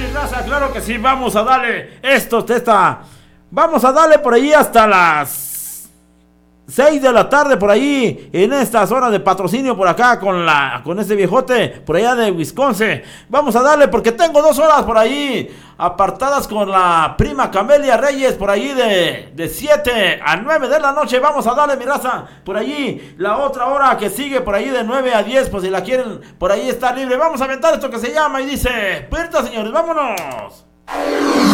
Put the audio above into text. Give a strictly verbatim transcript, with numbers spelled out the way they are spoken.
mi raza, claro que sí, vamos a darle esto, esta, vamos a darle por ahí hasta las seis de la tarde por ahí, en esta zona de patrocinio por acá con la con ese viejote por allá de Wisconsin. Vamos a darle porque tengo dos horas por ahí apartadas con la prima Camelia Reyes por ahí de, de siete a nueve de la noche. Vamos a darle, mi raza, por allí la otra hora que sigue por ahí de nueve a diez, pues si la quieren por ahí está libre. Vamos a aventar esto que se llama y dice, puerta, señores, vámonos.